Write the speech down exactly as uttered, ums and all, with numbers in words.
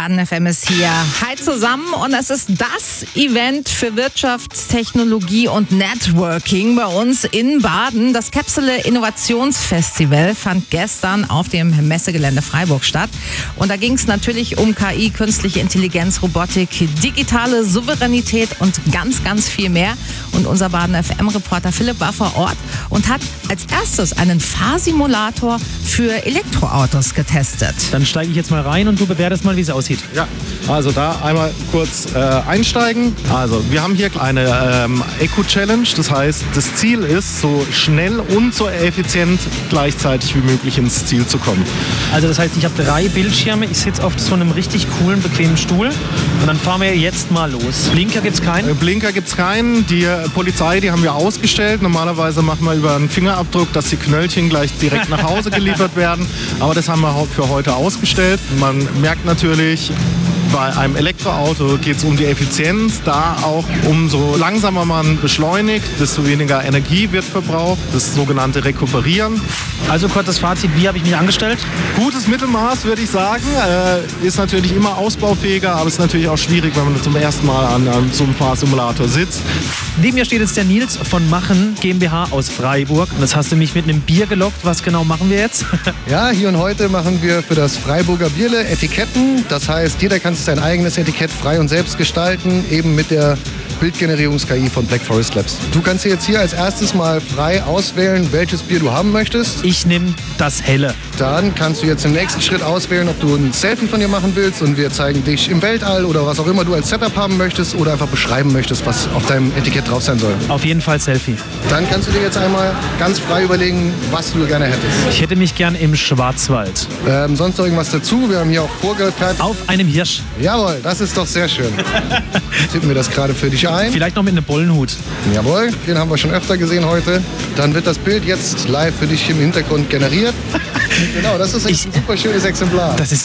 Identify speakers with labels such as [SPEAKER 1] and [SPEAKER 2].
[SPEAKER 1] Baden F M ist hier. Hi zusammen und es ist das Event für Wirtschaftstechnologie und Networking bei uns in Baden. Das Capsule Innovationsfestival fand gestern auf dem Messegelände Freiburg statt. Und da ging es natürlich um K I, künstliche Intelligenz, Robotik, digitale Souveränität und ganz, ganz viel mehr. Und unser Baden F M-Reporter Philipp war vor Ort und hat als erstes einen Fahrsimulator für Elektroautos getestet.
[SPEAKER 2] Dann steige ich jetzt mal rein und du bewertest mal, wie es aussieht.
[SPEAKER 3] Ja, also da einmal kurz äh, einsteigen. Also wir haben hier eine ähm, Eco-Challenge. Das heißt, das Ziel ist, so schnell und so effizient gleichzeitig wie möglich ins Ziel zu kommen.
[SPEAKER 2] Also das heißt, ich habe drei Bildschirme. Ich sitze auf so einem richtig coolen, bequemen Stuhl. Und dann fahren wir jetzt mal los. Blinker gibt es keinen?
[SPEAKER 3] Äh, Blinker gibt es keinen. Die äh, Polizei, die haben wir ausgestellt. Normalerweise machen wir über einen Fingerabdruck, dass die Knöllchen gleich direkt nach Hause geliefert werden. Aber das haben wir für heute ausgestellt. Man merkt natürlich, bei einem Elektroauto geht es um die Effizienz, da auch umso langsamer man beschleunigt, desto weniger Energie wird verbraucht, das sogenannte Rekuperieren.
[SPEAKER 2] Also kurzes Fazit, wie habe ich mich angestellt?
[SPEAKER 3] Gutes Mittelmaß, würde ich sagen. Äh, ist natürlich immer ausbaufähiger, aber ist natürlich auch schwierig, wenn man zum ersten Mal an, an so einem Fahrsimulator sitzt.
[SPEAKER 2] Neben mir steht jetzt der Nils von Machen GmbH aus Freiburg. Und das hast du mich mit einem Bier gelockt. Was genau machen wir jetzt?
[SPEAKER 4] Ja, hier und heute machen wir für das Freiburger Bierle Etiketten. Das heißt, jeder kann sein eigenes Etikett frei und selbst gestalten, eben mit der Bildgenerierungs-K I von Black Forest Labs. Du kannst dir jetzt hier als erstes mal frei auswählen, welches Bier du haben möchtest.
[SPEAKER 2] Ich nehme das Helle.
[SPEAKER 4] Dann kannst du jetzt im nächsten Schritt auswählen, ob du ein Selfie von dir machen willst und wir zeigen dich im Weltall oder was auch immer du als Setup haben möchtest oder einfach beschreiben möchtest, was auf deinem Etikett drauf sein soll.
[SPEAKER 2] Auf jeden Fall Selfie.
[SPEAKER 4] Dann kannst du dir jetzt einmal ganz frei überlegen, was du gerne hättest.
[SPEAKER 2] Ich hätte mich gern im Schwarzwald.
[SPEAKER 4] Ähm, sonst noch irgendwas dazu? Wir haben hier auch vorgefertigt.
[SPEAKER 2] Auf einem Hirsch.
[SPEAKER 4] Jawohl, das ist doch sehr schön. Tippen wir das gerade für dich ein.
[SPEAKER 2] Vielleicht noch mit einem Bullenhut.
[SPEAKER 4] Jawohl, den haben wir schon öfter gesehen heute. Dann wird das Bild jetzt live für dich im Hintergrund generiert. Genau, das ist ein
[SPEAKER 2] Ich,
[SPEAKER 4] super schönes Exemplar.
[SPEAKER 2] Das ist